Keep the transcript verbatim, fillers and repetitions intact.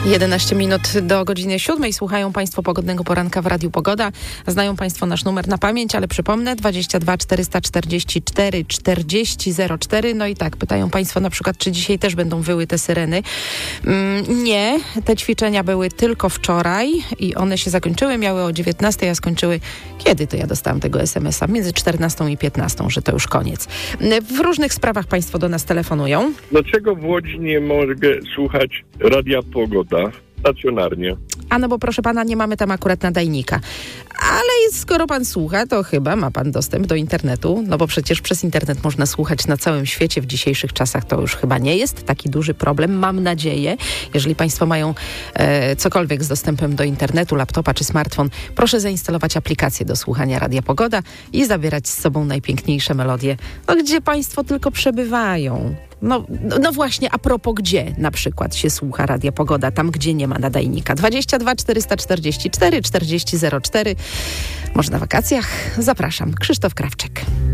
jedenaście minut do godziny siódmej. Słuchają Państwo Pogodnego Poranka w Radiu Pogoda. Znają Państwo nasz numer na pamięć, ale przypomnę dwadzieścia dwa czterysta czterdzieści cztery czterdzieści zero cztery. No i tak, pytają Państwo na przykład, czy dzisiaj też będą wyły te syreny. Mm, nie, te ćwiczenia były tylko wczoraj i one się zakończyły, miały o dziewiętnastej, a skończyły, kiedy to ja dostałam tego es em es a? Między czternastą i piętnastą, że to już koniec. W różnych sprawach Państwo do nas telefonują. Dlaczego w Łodzi nie mogę słuchać Radia Pogoda stacjonarnie? A no bo proszę pana, nie mamy tam akurat nadajnika. Ale skoro pan słucha, to chyba ma pan dostęp do internetu, no bo przecież przez internet można słuchać na całym świecie. W dzisiejszych czasach to już chyba nie jest taki duży problem, mam nadzieję. Jeżeli państwo mają e, cokolwiek z dostępem do internetu, laptopa czy smartfon, proszę zainstalować aplikację do słuchania Radia Pogoda i zabierać z sobą najpiękniejsze melodie, no gdzie państwo tylko przebywają. No, no właśnie, a propos gdzie na przykład się słucha Radia Pogoda, tam gdzie nie ma nadajnika. dwadzieścia dwa czterysta czterdzieści cztery czterdzieści zero cztery. Może na wakacjach? Zapraszam. Krzysztof Krawczyk.